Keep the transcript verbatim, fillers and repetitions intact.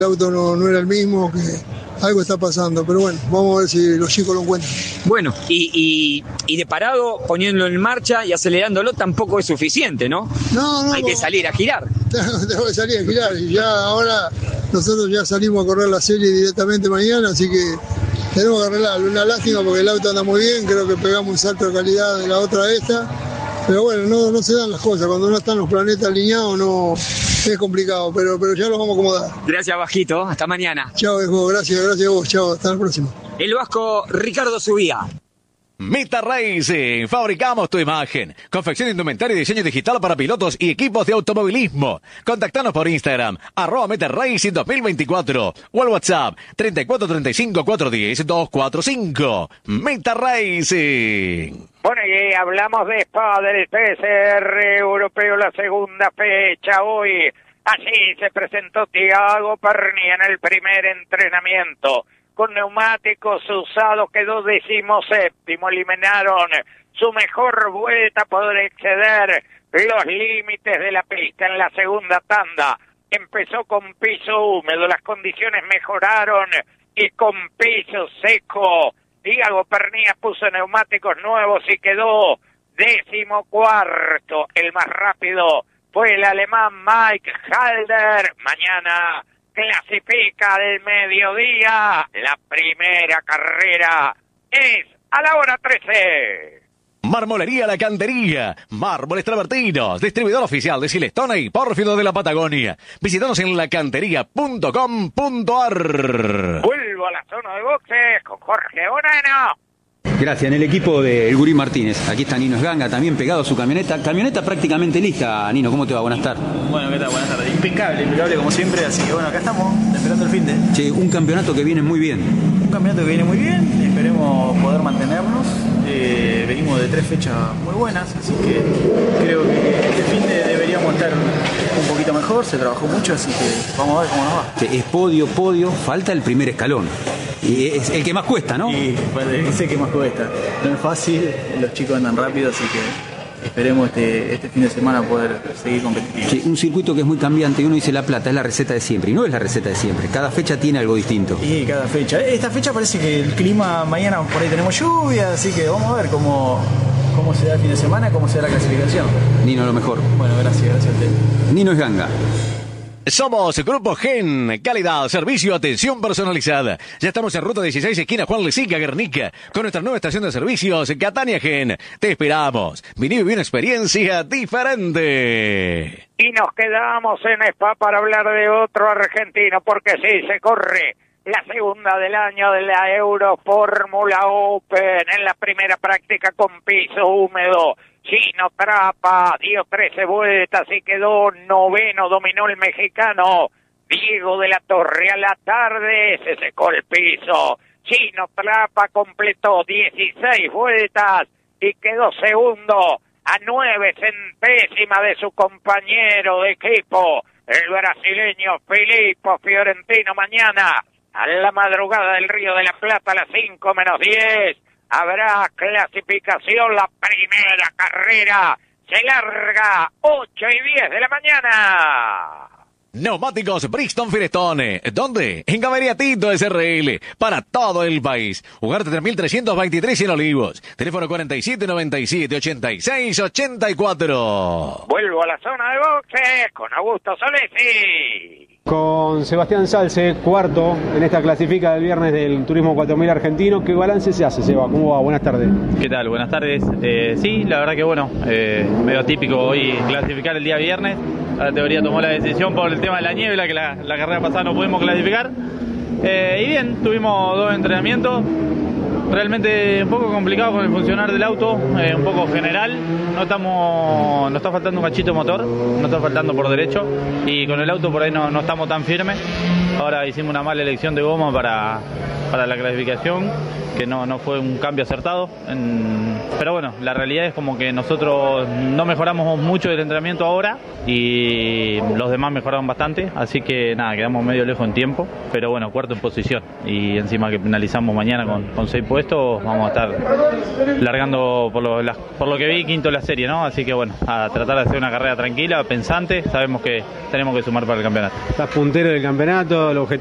El auto no, no era el mismo, que algo está pasando, pero bueno, vamos a ver si los chicos lo encuentran. Bueno, y, y, y de parado, poniéndolo en marcha y acelerándolo tampoco es suficiente, ¿no? No, no. Hay que salir a girar. Tengo que salir a girar y ya ahora nosotros ya salimos a correr la serie directamente mañana, así que tenemos que arreglarlo. Una lástima porque el auto anda muy bien, creo que pegamos un salto de calidad de la otra a esta, pero bueno, no, no se dan las cosas, cuando no están los planetas alineados no es complicado, pero, pero ya los vamos a acomodar. Gracias, Bajito, hasta mañana. Chao, viejo, gracias, gracias a vos, chao, hasta la próxima. El vasco Ricardo Subía. Meta Racing, fabricamos tu imagen. Confección de indumentaria y diseño digital para pilotos y equipos de automovilismo. Contactanos por Instagram, arroba Meta Racing dos mil veinticuatro o al WhatsApp treinta y cuatro treinta y cinco cuatrocientos diez doscientos cuarenta y cinco. Meta Racing. Bueno, y hablamos de Spa del P C R Europeo, la segunda fecha hoy. Así se presentó Thiago Pernia en el primer entrenamiento. Con neumáticos usados quedó decimoséptimo, eliminaron su mejor vuelta a poder exceder los límites de la pista en la segunda tanda. Empezó con piso húmedo, las condiciones mejoraron y con piso seco. Thiago Pernia puso neumáticos nuevos y quedó decimocuarto. El más rápido fue el alemán Mike Halder. Mañana clasifica al mediodía. La primera carrera es a la hora trece. Marmolería La Cantería, mármoles travertinos, distribuidor oficial de Silestone y Pórfido de la Patagonia. Visítanos en lacantería punto com punto ar. Vuelvo a la zona de boxes con Jorge Bonano. Gracias, en el equipo de El Gurí Martínez. Aquí está Nino Esganga, también pegado a su camioneta. Camioneta prácticamente lista. Nino, ¿cómo te va? Buenas tardes. Bueno, ¿qué tal? Buenas tardes. Impecable, impecable como siempre. Así que bueno, acá estamos, esperando el fin de... Che, un campeonato que viene muy bien. Un campeonato que viene muy bien. Esperemos poder mantenernos. Eh, venimos de tres fechas muy buenas, así que creo que este fin de deberíamos estar un poquito mejor. Se trabajó mucho, así que vamos a ver cómo nos va. Che, es podio, podio. Falta el primer escalón. Y es el que más cuesta, ¿no? Sí, es el que más cuesta. No es fácil, los chicos andan rápido, así que esperemos este, este fin de semana poder seguir competitivos. Sí, un circuito que es muy cambiante y uno dice La Plata es la receta de siempre, y no es la receta de siempre. Cada fecha tiene algo distinto. Y cada fecha. Esta fecha parece que el clima, mañana por ahí tenemos lluvia, así que vamos a ver cómo, cómo se da el fin de semana, cómo se da la clasificación. Nino, lo mejor. Bueno, gracias, gracias a usted. Nino Esganga. Somos Grupo Gen, calidad, servicio, atención personalizada. Ya estamos en ruta dieciséis, esquina Juan Lesica, Guernica, con nuestra nueva estación de servicios, Catania Gen. Te esperamos. Vení y viví una experiencia diferente. Y nos quedamos en Spa para hablar de otro argentino, porque sí, se corre la segunda del año de la Euro Fórmula Open. En la primera práctica con piso húmedo, Chino Trapa dio trece vueltas y quedó noveno, dominó el mexicano Diego de la Torre. A la tarde se secó el piso, Chino Trapa completó dieciséis vueltas y quedó segundo a nueve centésimas de su compañero de equipo, el brasileño Filippo Fiorentino. Mañana a la madrugada del Río de la Plata a las cinco menos diez habrá clasificación. La primera carrera se larga ocho y diez de la mañana. Neumáticos Brixton Firestone. ¿Dónde? En Galería Tito S R L. Para todo el país. Ugarte tres mil trescientos veintitrés en Olivos. Teléfono cuarenta y siete noventa y siete ochenta y seis ochenta y cuatro. Vuelvo a la zona de boxes con Augusto Solesi. Con Sebastián Salce, cuarto en esta clasifica del viernes del Turismo cuatro mil argentino. ¿Qué balance se hace, Seba? ¿Cómo va? Buenas tardes. ¿Qué tal? Buenas tardes. Eh, sí, la verdad que bueno, eh, medio típico hoy clasificar el día viernes. La teoría tomó la decisión por el tema de la niebla, que la, la carrera pasada no pudimos clasificar. Eh, y bien, tuvimos dos entrenamientos. Realmente un poco complicado con el funcionar del auto, eh, un poco general. No estamos, nos está faltando un cachito de motor, nos está faltando por derecho. Y con el auto por ahí no, no estamos tan firmes. Ahora hicimos una mala elección de goma para, para la clasificación, que no, no fue un cambio acertado. En, pero bueno, la realidad es como que nosotros no mejoramos mucho del entrenamiento ahora y los demás mejoraron bastante, así que nada, quedamos medio lejos en tiempo, pero bueno, cuarto en posición y encima que finalizamos mañana con, con seis puestos, vamos a estar largando por lo, la, por lo que vi quinto en la serie, ¿no? Así que bueno, a tratar de hacer una carrera tranquila, pensante, sabemos que tenemos que sumar para el campeonato. Estás puntero del campeonato, el objetivo